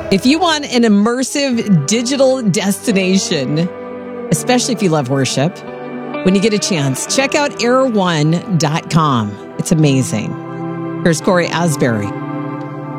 If you want an immersive digital destination, especially if you love worship, when you get a chance, check out error1.com. It's amazing. Here's Corey Asbury.